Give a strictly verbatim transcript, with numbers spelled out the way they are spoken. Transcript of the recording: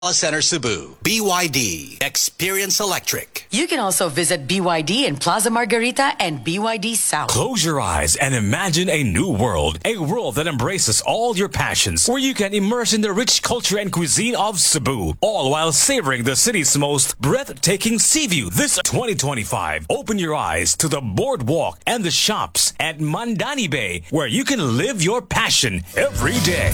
Center Cebu. B Y D. Experience Electric. You can also visit B Y D in Plaza Margarita and B Y D South. Close your eyes and imagine a new world. A world that embraces all your passions, where you can immerse in the rich culture and cuisine of Cebu, all while savoring the city's most breathtaking sea view. This twenty twenty-five, open your eyes to the boardwalk and the shops at Mandani Bay, where you can live your passion every day.